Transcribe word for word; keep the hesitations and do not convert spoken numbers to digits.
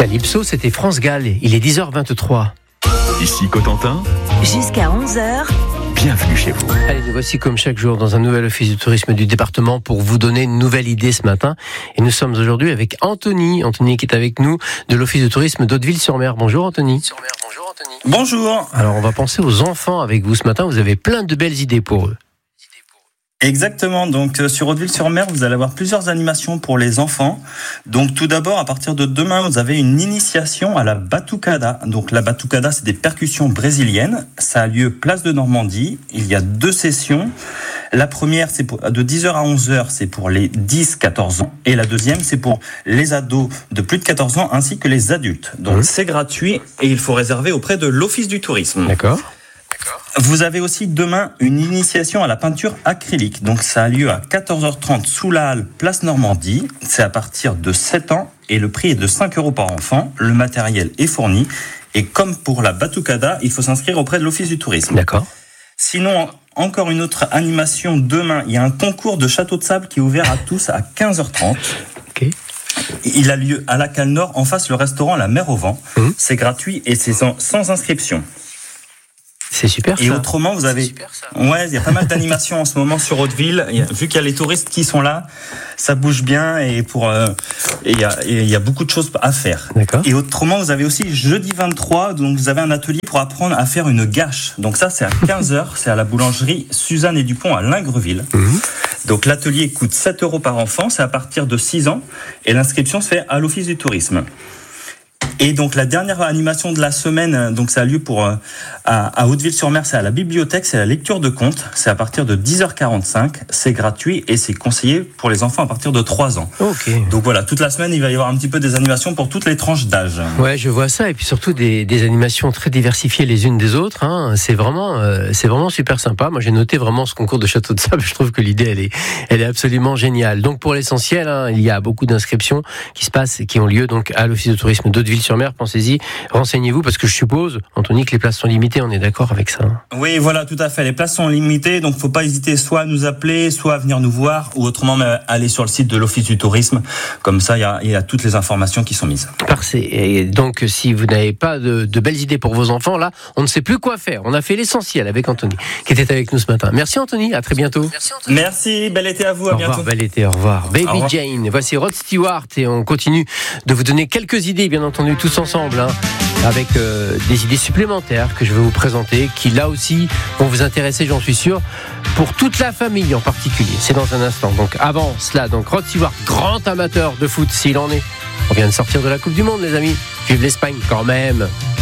Calypso, c'était France Gall. Il est dix heures vingt-trois. Ici Cotentin. Jusqu'à onze heures. Bienvenue chez vous. Allez, nous voici comme chaque jour dans un nouvel office du tourisme du département pour vous donner une nouvelle idée ce matin. Et nous sommes aujourd'hui avec Anthony. Anthony qui est avec nous de l'office de tourisme d'Hauteville-sur-Mer. Bonjour Anthony. Bonjour Anthony. Bonjour. Alors on va penser aux enfants avec vous ce matin. Vous avez plein de belles idées pour eux. Exactement, donc euh, sur Hauteville-sur-Mer, vous allez avoir plusieurs animations pour les enfants. Donc tout d'abord, à partir de demain, vous avez une initiation à la batucada. Donc la batucada, c'est des percussions brésiliennes. Ça a lieu place de Normandie. Il y a deux sessions. La première, c'est pour, de dix heures à onze heures, c'est pour les dix à quatorze ans. Et la deuxième, c'est pour les ados de plus de quatorze ans ainsi que les adultes. Donc mmh. c'est gratuit et il faut réserver auprès de l'Office du tourisme. D'accord. Vous avez aussi demain une initiation à la peinture acrylique. Donc ça a lieu à quatorze heures trente sous la halle Place Normandie. C'est à partir de sept ans et le prix est de cinq euros par enfant. Le matériel est fourni. Et comme pour la batucada, il faut s'inscrire auprès de l'Office du tourisme. D'accord. Sinon, encore une autre animation demain. Il y a un concours de château de sable qui est ouvert à tous à quinze heures trente. Ok. Il a lieu à la Cale Nord, en face le restaurant La Mer au Vent. Mmh. C'est gratuit et c'est sans, sans inscription. C'est super ça. Et autrement, vous avez, super, ouais, il y a pas mal d'animations en ce moment sur Hauteville. Vu qu'il y a les touristes qui sont là, ça bouge bien et pour, euh, et il y a, et il y a beaucoup de choses à faire. D'accord. Et autrement, vous avez aussi jeudi vingt-trois, donc vous avez un atelier pour apprendre à faire une gâche. Donc ça, c'est à quinze heures, c'est à la boulangerie Suzanne et Dupont à Lingreville. Mmh. Donc l'atelier coûte sept euros par enfant, c'est à partir de six ans et l'inscription se fait à l'Office du tourisme. Et donc la dernière animation de la semaine, donc ça a lieu pour à, à Hauteville-sur-Mer, c'est à la bibliothèque, c'est la lecture de contes, c'est à partir de dix heures quarante-cinq, c'est gratuit et c'est conseillé pour les enfants à partir de trois ans. Ok. Donc voilà, toute la semaine il va y avoir un petit peu des animations pour toutes les tranches d'âge. Ouais, je vois ça et puis surtout des, des animations très diversifiées les unes des autres. Hein. C'est vraiment, euh, c'est vraiment super sympa. Moi j'ai noté vraiment ce concours de château de sable. Je trouve que l'idée elle est, elle est absolument géniale. Donc pour l'essentiel, hein, il y a beaucoup d'inscriptions qui se passent et qui ont lieu donc à l'Office de tourisme d'Hauteville-sur-Mer. Pensez-y, renseignez-vous parce que je suppose, Anthony, que les places sont limitées, on est d'accord avec ça. Oui, voilà, tout à fait. Les places sont limitées, donc faut pas hésiter soit à nous appeler, soit à venir nous voir, ou autrement aller sur le site de l'Office du tourisme. Comme ça, il y a, il y a toutes les informations qui sont mises. Parfait. Et donc, si vous n'avez pas de, de belles idées pour vos enfants, là, on ne sait plus quoi faire. On a fait l'essentiel avec Anthony, qui était avec nous ce matin. Merci Anthony, à très bientôt. Merci Anthony. Merci, bel été à vous, à au bientôt. Au revoir, bel été, au revoir. Baby au revoir. Jane, voici Rod Stewart et on continue de vous donner quelques idées, bien entendu, tous ensemble, hein, avec euh, des idées supplémentaires que je vais vous présenter, qui là aussi vont vous intéresser, j'en suis sûr, pour toute la famille en particulier. C'est dans un instant. Donc avant cela, donc Rod Stewart, grand amateur de foot s'il en est. On vient de sortir de la Coupe du Monde, les amis. Vive l'Espagne quand même.